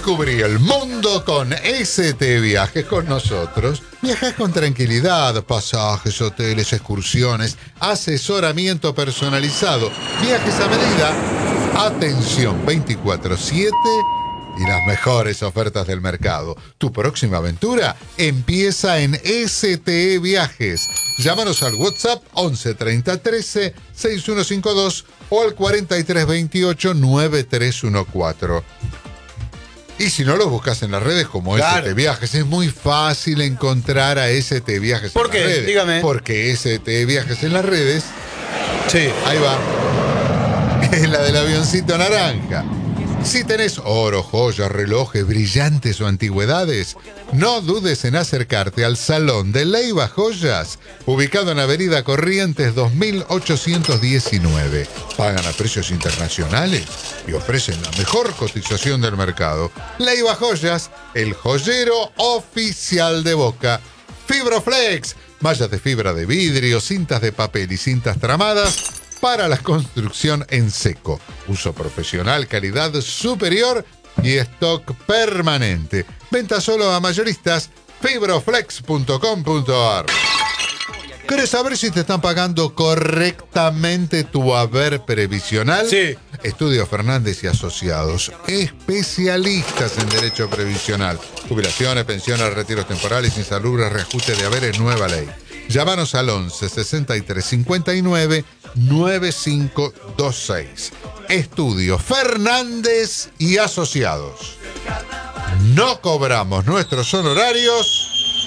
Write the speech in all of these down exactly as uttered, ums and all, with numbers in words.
Descubrí el mundo con S T Viajes con nosotros. Viajas con tranquilidad, pasajes, hoteles, excursiones, asesoramiento personalizado, viajes a medida, atención veinticuatro siete y las mejores ofertas del mercado. Tu próxima aventura empieza en S T E Viajes. Llámanos al WhatsApp once treinta trece sesenta y uno cincuenta y dos o al cuarenta y tres veintiocho noventa y tres catorce. Y si no, lo buscas en las redes como claro. S T Viajes. Es muy fácil encontrar a S T Viajes ¿Por en qué? las redes. Dígame. Porque S T Viajes en las redes... Sí. Ahí va. Es la del avioncito naranja. Si tenés oro, joyas, relojes, brillantes o antigüedades, no dudes en acercarte al Salón de Leiva Joyas, ubicado en Avenida Corrientes dos mil ochocientos diecinueve. Pagan a precios internacionales y ofrecen la mejor cotización del mercado. Leiva Joyas, el joyero oficial de Boca. Fibroflex, mallas de fibra de vidrio, cintas de papel y cintas tramadas para la construcción en seco. Uso profesional, calidad superior y stock permanente. Venta solo a mayoristas. Fibroflex punto com punto a r. ¿Querés saber si te están pagando correctamente tu haber previsional? Sí. Estudio Fernández y Asociados, especialistas en derecho previsional, jubilaciones, pensiones, retiros temporales, insalubres, reajuste de haberes, nueva ley. Llámanos al once sesenta y tres cincuenta y nueve noventa y cinco veintiséis. Estudio Fernández y Asociados. No cobramos nuestros honorarios.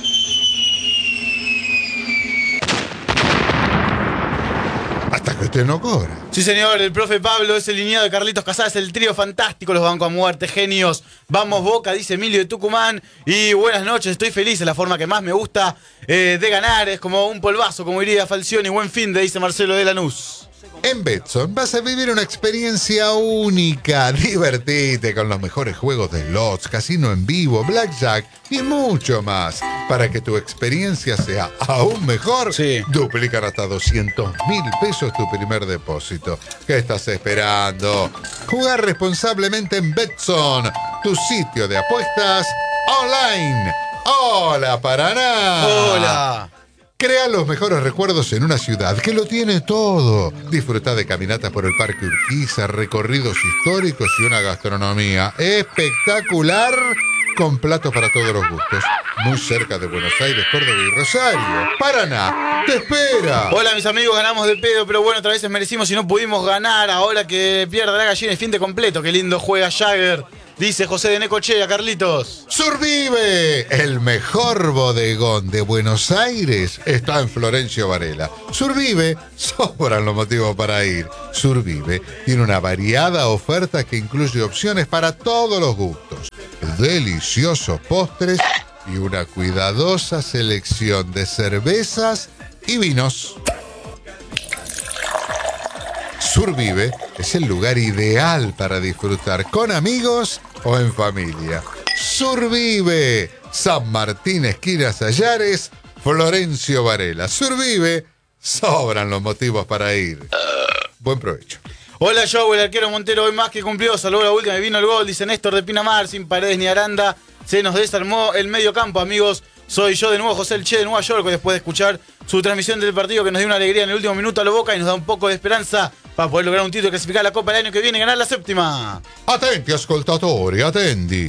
Hasta que usted no cobra. Sí, señor, el profe Pablo es el lineado de Carlitos Casares, el trío fantástico, los bancos a muerte, genios. Vamos Boca, dice Emilio de Tucumán. Y buenas noches, estoy feliz, es la forma que más me gusta eh, de ganar. Es como un polvazo, como diría Falcioni. Buen fin de, dice Marcelo de Lanús. En Betson vas a vivir una experiencia única. Divertite con los mejores juegos de slots, casino en vivo, blackjack y mucho más. Para que tu experiencia sea aún mejor, sí. duplican hasta doscientos mil pesos tu primer depósito. ¿Qué estás esperando? Jugar responsablemente en Betson, tu sitio de apuestas online. ¡Hola, Paraná! ¡Hola! Crea los mejores recuerdos en una ciudad que lo tiene todo. Disfruta de caminatas por el Parque Urquiza, recorridos históricos y una gastronomía espectacular con platos para todos los gustos. Muy cerca de Buenos Aires, Córdoba y Rosario. Paraná, te espera. Hola, mis amigos, ganamos de pedo, pero bueno, otra vez merecimos y no pudimos ganar. Ahora que pierde la gallina el fin de completo. Qué lindo juega Jagger. Dice José de Necochea, Carlitos. Survive, el mejor bodegón de Buenos Aires, está en Florencio Varela. Survive, sobran los motivos para ir. Survive tiene una variada oferta que incluye opciones para todos los gustos, deliciosos postres y una cuidadosa selección de cervezas y vinos. Survive es el lugar ideal para disfrutar con amigos o en familia. Survive, San Martín, esquina Sayares, Florencio Varela. Survive, sobran los motivos para ir. Buen provecho. Hola, Joe, el arquero Montero hoy más que cumplió. Saludó la última y vino el gol, dice Néstor de Pinamar, sin paredes ni aranda. Se nos desarmó el medio campo, amigos. Soy yo de nuevo, José El Che de Nueva York, después de escuchar su transmisión del partido que nos dio una alegría en el último minuto a la Boca y nos da un poco de esperanza para poder lograr un título y clasificar la Copa el año que viene y ganar la séptima. Attenti ascoltatori, attendi.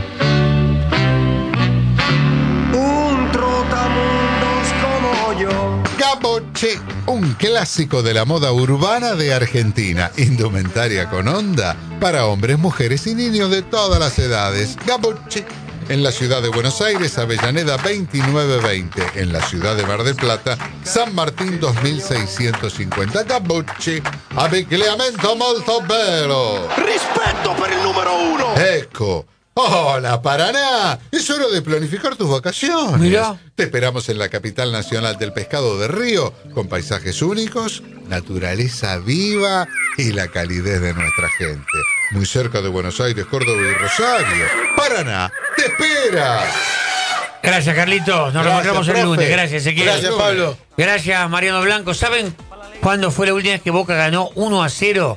Un trotamundos como yo. Gaboche, un clásico de la moda urbana de Argentina. Indumentaria con onda para hombres, mujeres y niños de todas las edades. Gaboche. En la ciudad de Buenos Aires, Avellaneda veintinueve veinte. En la ciudad de Mar del Plata, San Martín dos mil seiscientos cincuenta. Gabucci, abbigliamento molto bello. Rispetto per il numero uno. Ecco. Hola, Paraná. Es hora de planificar tus vacaciones. Mirá. Te esperamos en la capital nacional del pescado de río, con paisajes únicos, naturaleza viva y la calidez de nuestra gente. Muy cerca de Buenos Aires, Córdoba y Rosario. Paraná, te espera. Gracias, Carlitos. Nos Gracias, reencontramos el profe. lunes. Gracias, Ezequiel. Gracias, Pablo. Gracias, Mariano Blanco. ¿Saben cuándo fue la última vez que Boca ganó uno a cero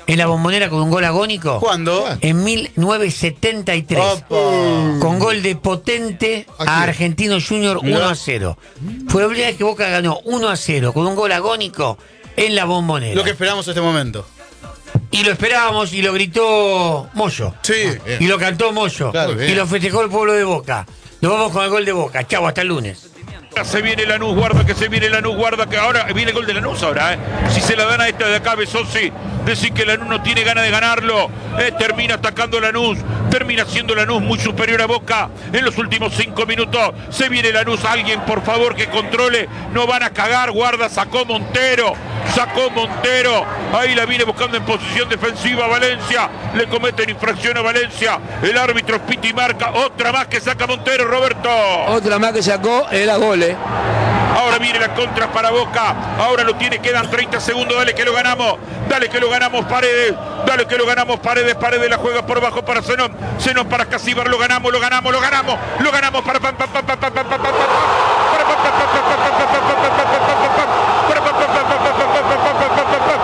en la Bombonera con un gol agónico? ¿Cuándo? En mil novecientos setenta y tres. Opa. Con gol de Potente ¿A quién? a Argentino Junior Mirá. uno a cero. Fue la primera vez que Boca ganó uno a cero con un gol agónico en la Bombonera. Lo que esperamos en este momento. Y lo esperábamos y lo gritó Moyo. Sí. Bien. Y lo cantó Moyo. Claro. Muy bien. Y lo festejó el pueblo de Boca. Nos vamos con el gol de Boca. Chau, hasta el lunes. Se viene Lanús, guarda que se viene Lanús, guarda que ahora viene el gol de Lanús ahora, ¿eh? Si se la dan a esta de acá, Besossi, decir que Lanús no tiene ganas de ganarlo, eh, termina atacando Lanús, termina siendo Lanús muy superior a Boca en los últimos cinco minutos. Se viene Lanús, alguien por favor que controle, no van a cagar, guarda, sacó Montero, sacó Montero, ahí la viene buscando en posición defensiva Valencia, le cometen infracción a Valencia, el árbitro pita y marca, otra más que saca Montero, Roberto. Otra más que sacó era gol, ¿eh? Ahora viene la contra para Boca. Ahora lo tiene, quedan treinta segundos. Dale que lo ganamos. Dale que lo ganamos Paredes. Dale que lo ganamos Paredes. Paredes la juega por bajo para Zenón. Zenón para Casíbar. Lo ganamos, lo ganamos, lo ganamos. Lo ganamos para pam pam pam pam pam pam pam pam pam. Para pam pam pam pam pam pam pam pam pam pam pam pam pam. Para pam pam pam pam pam pam pam pam pam pam pam.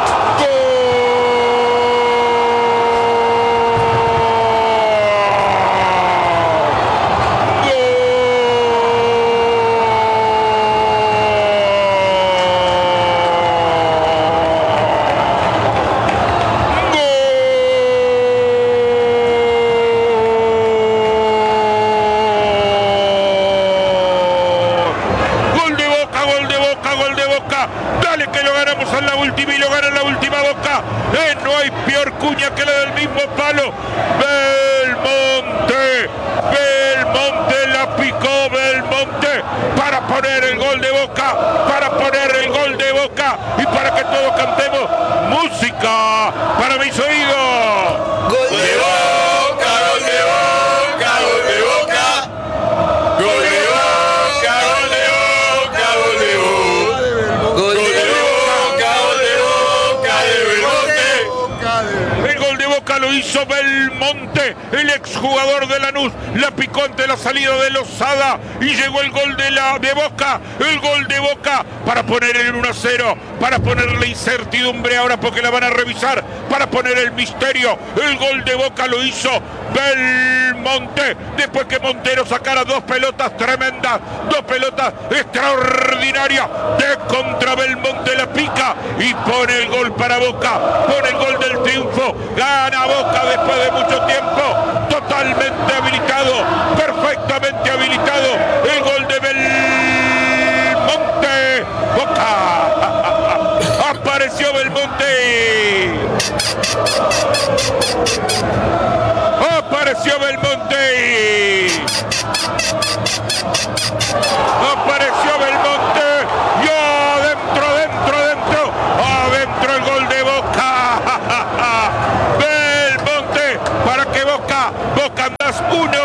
Gol de Boca, gol de Boca, gol de Boca. Dale que lo ganamos en la última y lo gana en la última Boca. Eh, no hay peor cuña que la del mismo palo. Belmonte, Belmonte la picó Belmonte para poner el gol de Boca, para poner el gol de Boca y para que todos cantemos música para mis oídos. Gol de Boca, gol de Boca, gol de Boca. Gol de Boca, gol de Boca, gol de Boca. Gol de Boca, gol de Boca, de Belmonte. El gol de Boca lo hizo Belmonte, el exjugador de Lanús, la picó ante la salida de Lozada y llegó el gol de, la, de Boca, el gol de Boca para poner el uno a cero, para ponerle incertidumbre ahora porque la van a revisar, para poner el misterio. El gol de Boca lo hizo Belmonte, después que Montero sacara dos pelotas tremendas, dos pelotas extraordinarias, de contra Belmonte la pica y pone el gol para Boca, pone el gol del triunfo, gana Boca después de mucho tiempo, totalmente habilitado, perfectamente habilitado, el gol de Belmonte, Boca, apareció Belmonte, apareció Belmonte, apareció Belmonte, y adentro, adentro, adentro, adentro el gol de Boca, Belmonte, para que Boca, Boca andás uno